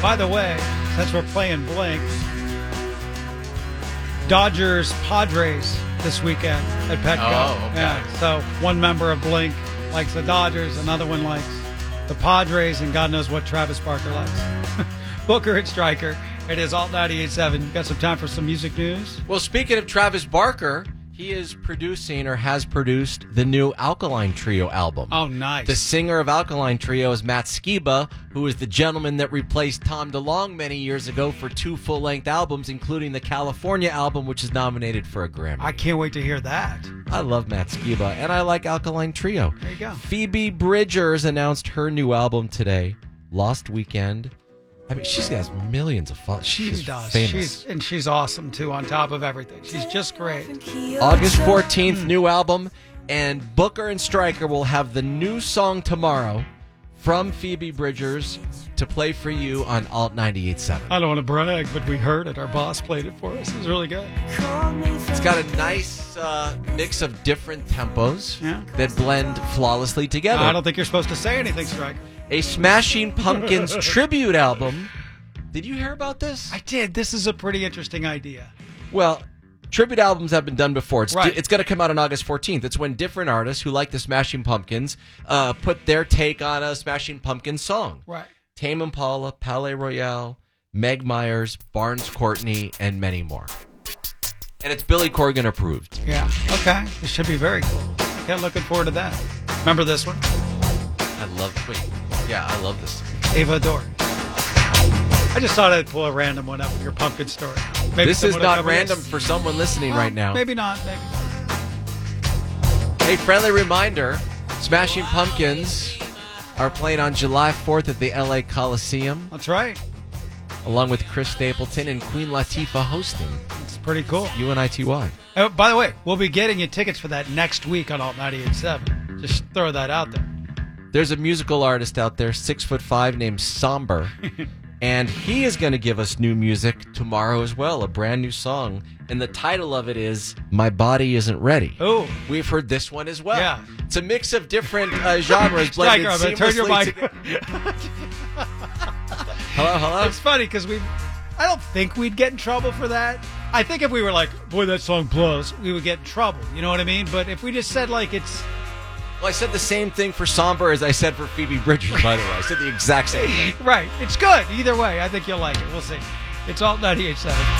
By the way, since we're playing Blink, Dodgers Padres this weekend at Petco. Oh, okay. Yeah, so one member of Blink likes the Dodgers, another one likes the Padres, and God knows what Travis Barker likes. Booker and Stryker. It is Alt 98.7. You got some time for some music news? Well, speaking of Travis Barker, he is producing or has produced the new Alkaline Trio album. Oh, nice. The singer of Alkaline Trio is Matt Skiba, who is the gentleman that replaced Tom DeLonge many years ago for 2 full-length albums, including the California album, which is nominated for a Grammy. I can't wait to hear that. I love Matt Skiba, and I like Alkaline Trio. There you go. Phoebe Bridgers announced her new album today, Lost Weekend. I mean, she's got millions of followers. She She's does. famous. She's awesome, too, on top of everything. She's just great. August 14th, new album, and Booker and Stryker will have the new song tomorrow from Phoebe Bridgers to play for you on Alt 98.7. I don't want to brag, but we heard it. Our boss played it for us. It was really good. It's got a nice mix of different tempos that blend flawlessly together. I don't think you're supposed to say anything, Stryker. A Smashing Pumpkins tribute album. Did you hear about this? I did. This is a pretty interesting idea. Well, tribute albums have been done before. It's Right. It's going to come out on August 14th. It's when different artists who like the Smashing Pumpkins put their take on a Smashing Pumpkins song. Right. Tame Impala, Palais Royale, Meg Myers, Barnes Courtney, and many more. And it's Billy Corgan approved. Yeah. Okay. This should be very cool. Okay, looking forward to that. Remember this one? I love I love this. Ava Adore. I just thought I'd pull a random one up with your pumpkin story. Maybe This is someone not will cover random this. for someone listening Well, right now. Maybe not. Maybe not. Hey, friendly reminder, Smashing Pumpkins are playing on July 4th at the LA Coliseum, That's right. along with Chris Stapleton and Queen Latifah hosting It's pretty cool. UNITY. Oh, by the way, we'll be getting you tickets for that next week on Alt 98.7. Just throw that out there. There's a musical artist out there, 6'5", named Somber, and he is going to give us new music tomorrow as well, a brand new song, and the title of it is My Body Isn't Ready. Oh. We've heard this one as well. Yeah. It's a mix of different genres blended Stryker, I'm gonna turn your seamlessly mic. together. Hello? It's funny because I don't think we'd get in trouble for that. I think if we were like, boy, that song blows, we would get in trouble. You know what I mean? But if we just said like it's... Well, I said the same thing for Somber as I said for Phoebe Bridgers, by the way. I said the exact same thing. Right. It's good. Either way, I think you'll like it. We'll see. It's Alt 98.7.